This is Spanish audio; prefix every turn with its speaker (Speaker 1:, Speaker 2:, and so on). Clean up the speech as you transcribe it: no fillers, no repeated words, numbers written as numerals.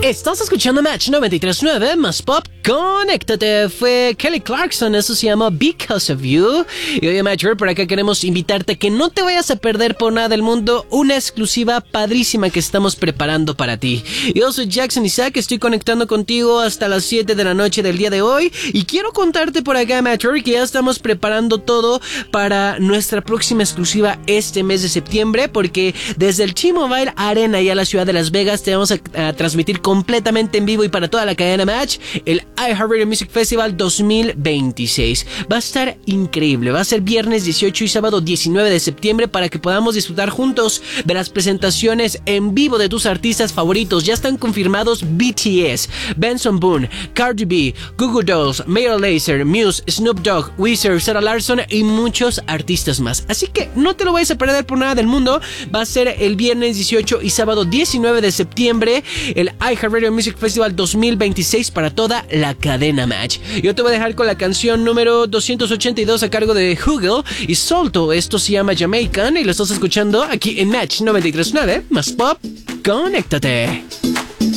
Speaker 1: Estás escuchando Match 93.9 más Pop. Conéctate. Fue Kelly Clarkson, eso se llama Because of You. Y oye, Matcher, por acá queremos invitarte a que no te vayas a perder por nada del mundo una exclusiva padrísima que estamos preparando para ti. Yo soy Jackson Isaac, estoy conectando contigo hasta las 7 de la noche del día de hoy. Y quiero contarte por acá, Matcher, que ya estamos preparando todo para nuestra próxima exclusiva este mes de septiembre. Porque desde el T-Mobile Arena y a la ciudad de Las Vegas te vamos a transmitir completamente en vivo y para toda la cadena Match el iHeartRadio Music Festival 2026. Va a estar increíble, va a ser viernes 18 y sábado 19 de septiembre para que podamos disfrutar juntos de las presentaciones en vivo de tus artistas favoritos. Ya están confirmados BTS, Benson Boone, Cardi B, Google Dolls, Major Lazer, Muse, Snoop Dogg, Weezer, Sarah Larsson y muchos artistas más. Así que no te lo vayas a perder por nada del mundo. Va a ser el viernes 18 y sábado 19 de septiembre el iHeartRadio Music Festival 2026 para toda la cadena Match. Yo te voy a dejar con la canción número 282 a cargo de Hugel y Solto. Esto se llama Jamaican y lo estás escuchando aquí en Match 93.9 más Pop. Conéctate.